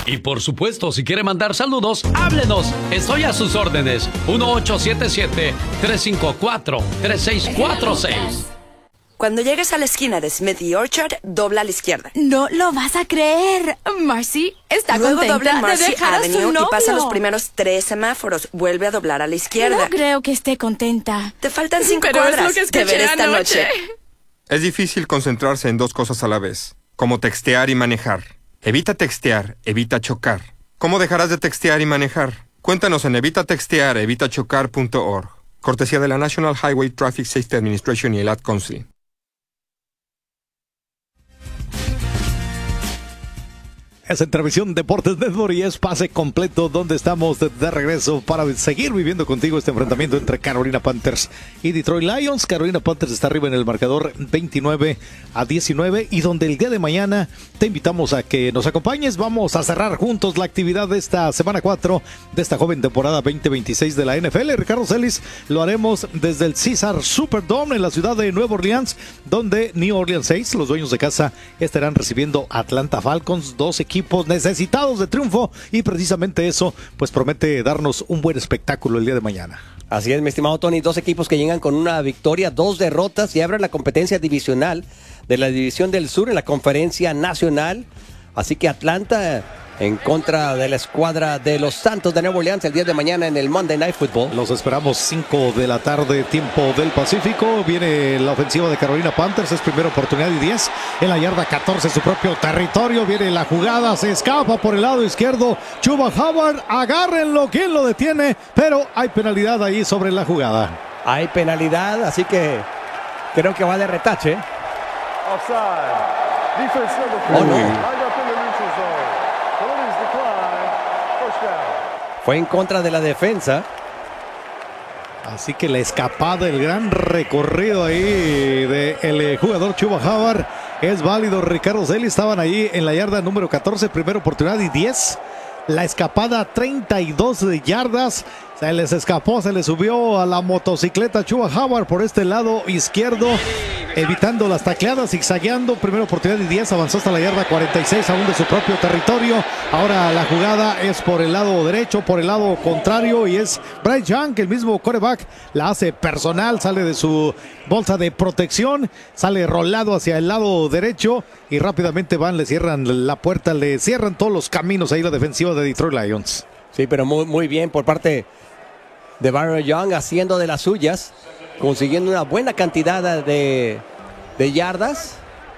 Y por supuesto, si quiere mandar saludos, háblenos. Estoy a sus órdenes. 1877-354-3646. Cuando llegues a la esquina de Smith y Orchard, dobla a la izquierda. No lo vas a creer. Marcy está Luego contenta dobla en Marcy de dejar a su Avenue novio. y pasa los primeros 3 semáforos. Vuelve a doblar a la izquierda. No creo que esté contenta. Te faltan 5 Pero cuadras. es lo que Te veré escuché esta noche. Es difícil concentrarse en 2 cosas a la vez, como textear y manejar. Evita textear, evita chocar. ¿Cómo dejarás de textear y manejar? Cuéntanos en evitatextear.evitachocar.org. Cortesía de la National Highway Traffic Safety Administration y el Ad Council. Es en Televisión Deportes Network y es pase completo donde estamos de regreso para seguir viviendo contigo este enfrentamiento entre Carolina Panthers y Detroit Lions. Carolina Panthers está arriba en el marcador 29-19 y donde el día de mañana te invitamos a que nos acompañes. Vamos a cerrar juntos la actividad de esta semana 4 de esta joven temporada 2026 de la NFL. Ricardo Celis, lo haremos desde el Caesar Superdome en la ciudad de Nueva Orleans, donde New Orleans Saints, los dueños de casa, estarán recibiendo Atlanta Falcons, 2 equipos necesitados de triunfo y precisamente eso pues promete darnos un buen espectáculo el día de mañana. Así es, mi estimado Tony, 2 equipos que llegan con una victoria, 2 derrotas y abren la competencia divisional de la División del Sur en la Conferencia Nacional. Así que Atlanta en contra de la escuadra de los Santos de Nueva Orleans el día de mañana en el Monday Night Football. Los esperamos 5 de la tarde, tiempo del Pacífico. Viene la ofensiva de Carolina Panthers, es primera oportunidad y 10. En la yarda 14, su propio territorio. Viene la jugada, se escapa por el lado izquierdo. Chuba Hubbard, agárrenlo, ¿quién lo detiene? Pero hay penalidad ahí sobre la jugada. Hay penalidad, así que creo que va de retache. Oh, no. Fue en contra de la defensa. Así que la escapada, el gran recorrido ahí del jugador Chuba Hubbard es válido. Ricardo Celis, estaban ahí en la yarda número 14, primera oportunidad y 10. La escapada 32 de yardas. Se les escapó, se le subió a la motocicleta Chuba Hubbard por este lado izquierdo, evitando las tacleadas, zigzagueando. Primera oportunidad y 10, avanzó hasta la yarda 46, aún de su propio territorio. Ahora la jugada es por el lado derecho, por el lado contrario, y es Bryce Young, el mismo quarterback, la hace personal, sale de su bolsa de protección, sale rolado hacia el lado derecho y rápidamente van, le cierran la puerta, le cierran todos los caminos ahí la defensiva de Detroit Lions. Sí, pero muy bien por parte de Bryce Young, haciendo de las suyas, consiguiendo una buena cantidad de yardas.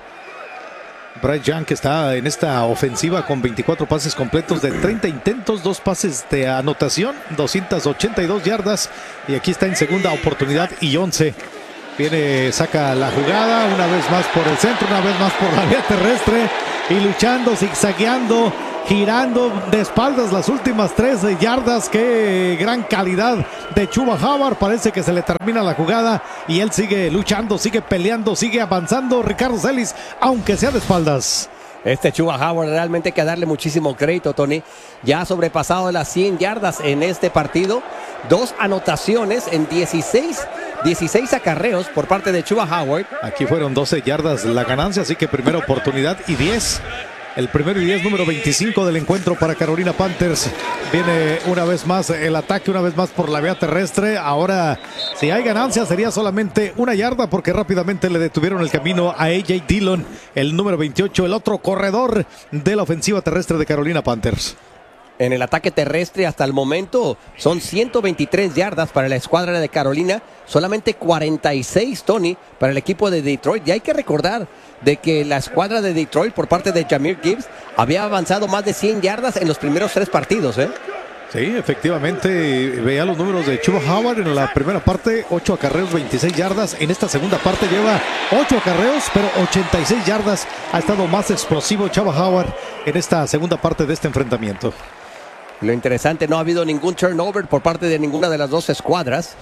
Bryce Young, que está en esta ofensiva con 24 pases completos de 30 intentos, 2 pases de anotación, 282 yardas, y aquí está en segunda oportunidad y 11. Viene, saca la jugada, una vez más por el centro, una vez más por la vía terrestre, y luchando, zigzagueando, girando de espaldas las últimas 3 yardas. Qué gran calidad de Chuba Hubbard. Parece que se le termina la jugada y él sigue luchando, sigue peleando, sigue avanzando. Ricardo Celis, aunque sea de espaldas. Este Chuba Hubbard realmente hay que darle muchísimo crédito, Tony. Ya ha sobrepasado las 100 yardas en este partido. 2 anotaciones en 16 acarreos por parte de Chuba Hubbard. Aquí fueron 12 yardas la ganancia, así que primera oportunidad y 10. El primero y 10, número 25 del encuentro para Carolina Panthers. Viene una vez más el ataque, una vez más por la vía terrestre. Ahora, si hay ganancia, sería solamente 1 yarda, porque rápidamente le detuvieron el camino a A.J. Dillon, el número 28, el otro corredor de la ofensiva terrestre de Carolina Panthers. En el ataque terrestre hasta el momento son 123 yardas para la escuadra de Carolina, solamente 46, Tony, para el equipo de Detroit. Y hay que recordar de que la escuadra de Detroit por parte de Jahmyr Gibbs había avanzado más de 100 yardas en los primeros 3 partidos, ¿eh? Sí, efectivamente, veía los números de Chuba Hubbard en la primera parte, 8 acarreos, 26 yardas. En esta segunda parte lleva 8 acarreos, pero 86 yardas. Ha estado más explosivo Chuba Hubbard en esta segunda parte de este enfrentamiento. Lo interesante, no ha habido ningún turnover por parte de ninguna de las 2 escuadras.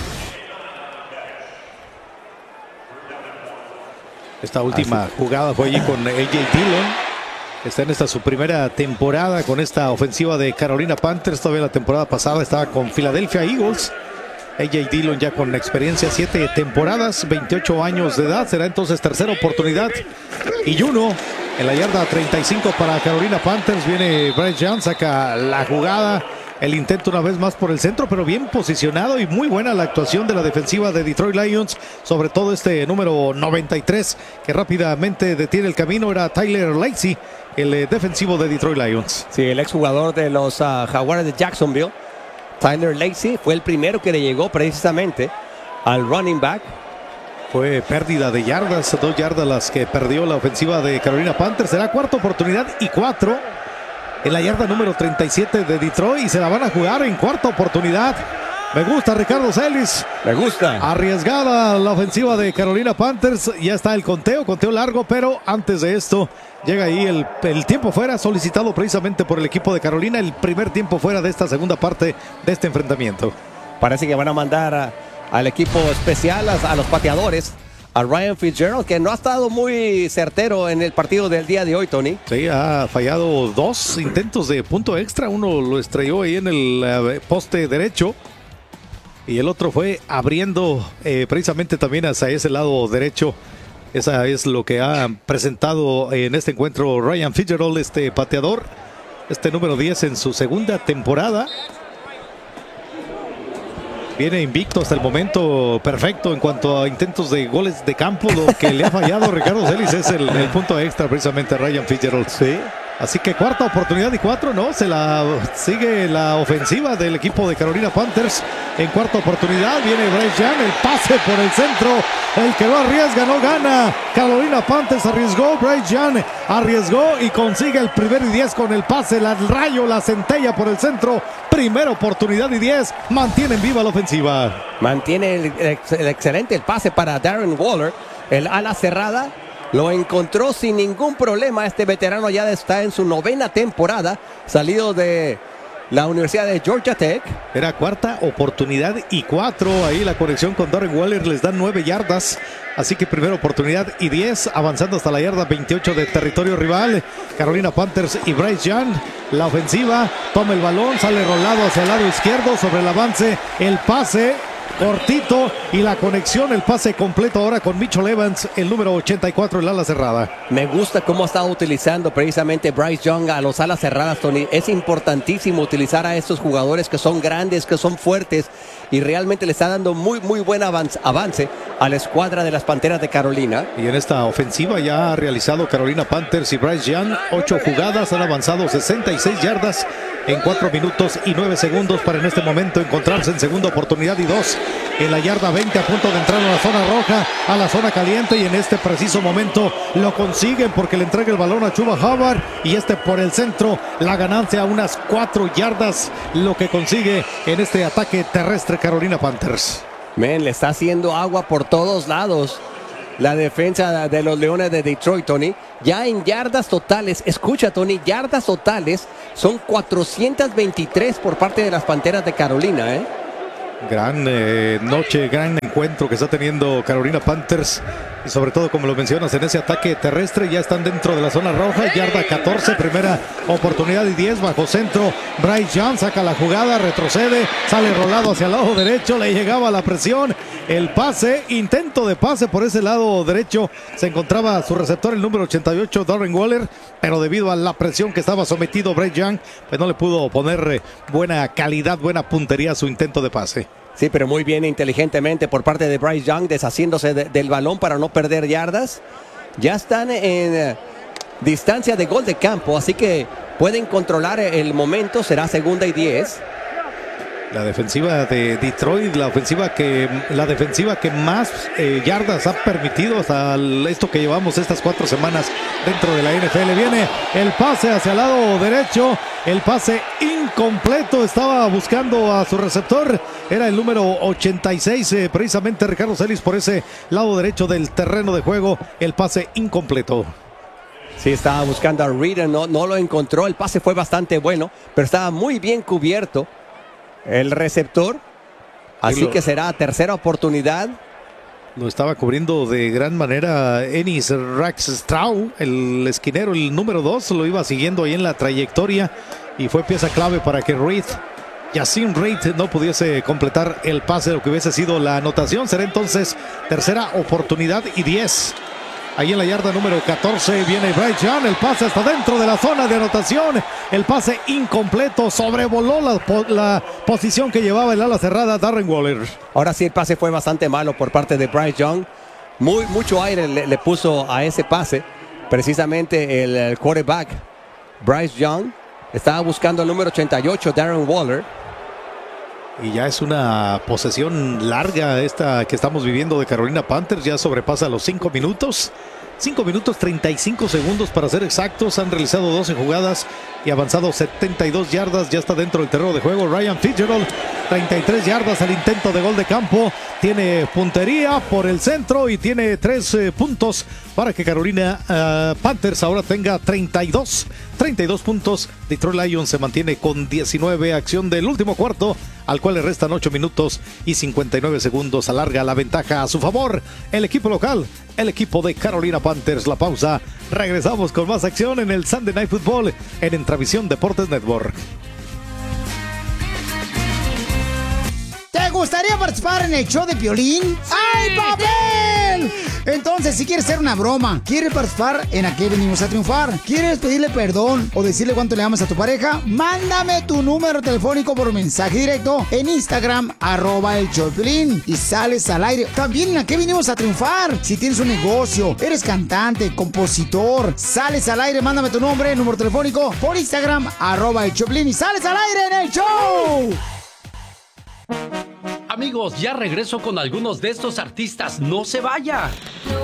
Esta última jugada fue allí con A.J. Dillon. Está en esta su primera temporada con esta ofensiva de Carolina Panthers. Todavía la temporada pasada estaba con Philadelphia Eagles. A.J. Dillon ya con experiencia, 7 temporadas, 28 años de edad. Será entonces tercera oportunidad y 1 En la yarda 35 para Carolina Panthers viene Bryce Young, saca la jugada. El intento una vez más por el centro, pero bien posicionado y muy buena la actuación de la defensiva de Detroit Lions, sobre todo este número 93 que rápidamente detiene el camino, era Tyler Lacy, el defensivo de Detroit Lions. Sí, el exjugador de los Jaguares de Jacksonville, Tyler Lacy, fue el primero que le llegó precisamente al running back. Fue pérdida de yardas, 2 yardas las que perdió la ofensiva de Carolina Panthers. Será cuarta oportunidad y 4 en la yarda número 37 de Detroit y se la van a jugar en cuarta oportunidad. Me gusta Ricardo Celis. Me gusta. Arriesgada la ofensiva de Carolina Panthers. Ya está el conteo largo, pero antes de esto llega ahí el tiempo fuera solicitado precisamente por el equipo de Carolina. El primer tiempo fuera de esta segunda parte de este enfrentamiento. Parece que van a mandar al equipo especial, a los pateadores, a Ryan Fitzgerald, que no ha estado muy certero en el partido del día de hoy, Tony. Sí, ha fallado 2 intentos de punto extra. Uno lo estrelló ahí en el poste derecho y el otro fue abriendo precisamente también hacia ese lado derecho. Esa es lo que ha presentado en este encuentro Ryan Fitzgerald, este pateador, este número 10 en su segunda temporada. Viene invicto hasta el momento, perfecto en cuanto a intentos de goles de campo. Lo que le ha fallado Ricardo Celis es el punto extra precisamente a Ryan Fitzgerald. Sí. Así que cuarta oportunidad y 4, ¿no? Se la sigue la ofensiva del equipo de Carolina Panthers. En cuarta oportunidad viene Bryce Young, el pase por el centro. El que no arriesga no gana. Carolina Panthers arriesgó, Bryce Young arriesgó y consigue el 1 y 10 con el pase. El rayo, la centella por el centro. Primera oportunidad y 10. Mantienen viva la ofensiva. Mantiene el excelente el pase para Darren Waller, el ala cerrada. Lo encontró sin ningún problema. Este veterano ya está en su 9ª temporada, salido de la Universidad de Georgia Tech. Era cuarta oportunidad y 4. Ahí la conexión con Darren Waller les dan 9 yardas. Así que primera oportunidad y 10, avanzando hasta la yarda 28 de territorio rival. Carolina Panthers y Bryce Young. La ofensiva toma el balón, sale rolado hacia el lado izquierdo sobre el avance. El pase cortito y la conexión, el pase completo ahora con Mitchell Evans, el número 84, el ala cerrada. Me gusta cómo ha estado utilizando precisamente Bryce Young a los alas cerradas, Tony. Es importantísimo utilizar a estos jugadores que son grandes, que son fuertes y realmente le está dando muy buen avance a la escuadra de las Panteras de Carolina. Y en esta ofensiva ya ha realizado Carolina Panthers y Bryce Young 8 jugadas, han avanzado 66 yardas en 4 minutos y 9 segundos para en este momento encontrarse en segunda oportunidad y 2 en la yarda 20, a punto de entrar a la zona roja, a la zona caliente, y en este preciso momento lo consiguen porque le entrega el balón a Chuba Hubbard y este por el centro, la ganancia a unas 4 yardas, lo que consigue en este ataque terrestre Carolina Panthers. Le está haciendo agua por todos lados la defensa de los Leones de Detroit, Tony. Ya en yardas totales, escucha, Tony, yardas totales son 423 por parte de las Panteras de Carolina, Gran noche, gran encuentro que está teniendo Carolina Panthers. Y sobre todo, como lo mencionas, en ese ataque terrestre ya están dentro de la zona roja. Yarda 14, primera oportunidad y 10 bajo centro. Bryce Young saca la jugada, retrocede, sale rolado hacia el lado derecho. Le llegaba la presión. El pase, intento de pase por ese lado derecho. Se encontraba su receptor, el número 88, Darren Waller. Pero debido a la presión que estaba sometido Bryce Young, pues no le pudo poner buena calidad, buena puntería a su intento de pase. Sí, pero muy bien, inteligentemente por parte de Bryce Young, deshaciéndose del balón para no perder yardas. Ya están en distancia de gol de campo, así que pueden controlar el momento. Será segunda y 10. La defensiva de Detroit, la defensiva que más yardas ha permitido hasta esto que llevamos estas 4 semanas dentro de la NFL. Viene el pase hacia el lado derecho, el pase incompleto, estaba buscando a su receptor, era el número 86, precisamente Ricardo Celis, por ese lado derecho del terreno de juego, el pase incompleto. Sí, estaba buscando a Reed, no lo encontró, el pase fue bastante bueno, pero estaba muy bien cubierto el receptor, así que será tercera oportunidad. Lo estaba cubriendo de gran manera Ennis Rackstraw, el esquinero, el número 2, lo iba siguiendo ahí en la trayectoria y fue pieza clave para que Yasin Reed no pudiese completar el pase, lo que hubiese sido la anotación. Será entonces tercera oportunidad y 10. Ahí en la yarda número 14 viene Bryce Young, el pase está dentro de la zona de anotación, el pase incompleto, sobrevoló la posición que llevaba el ala cerrada Darren Waller. Ahora sí el pase fue bastante malo por parte de Bryce Young, mucho aire le puso a ese pase, precisamente el quarterback Bryce Young estaba buscando el número 88 Darren Waller. Y ya es una posesión larga esta que estamos viviendo de Carolina Panthers. Ya sobrepasa los 5 minutos. 5 minutos 35 segundos para ser exactos. Han realizado 12 jugadas y avanzado 72 yardas. Ya está dentro del terreno de juego Ryan Fitzgerald. 33 yardas al intento de gol de campo. Tiene puntería por el centro y tiene 3 puntos para que Carolina Panthers ahora tenga 32 puntos. Detroit Lions se mantiene con 19. Acción del último cuarto, al cual le restan 8 minutos y 59 segundos. Alarga la ventaja a su favor el equipo local, el equipo de Carolina Panthers. La pausa, regresamos con más acción en el Sunday Night Football en Entravisión Deportes Network. ¿Te gustaría participar en el show de Piolín? ¡Ay, papel! Entonces, si quieres hacer una broma, quieres participar en Aquí Venimos a Triunfar, quieres pedirle perdón o decirle cuánto le amas a tu pareja, mándame tu número telefónico por mensaje directo en Instagram, @el show de Piolín, y sales al aire. También en Aquí Venimos a Triunfar. Si tienes un negocio, eres cantante, compositor, sales al aire, mándame tu nombre, número telefónico por Instagram, @el show de Piolín, y sales al aire en el show. Amigos, ya regreso con algunos de estos artistas. No se vaya.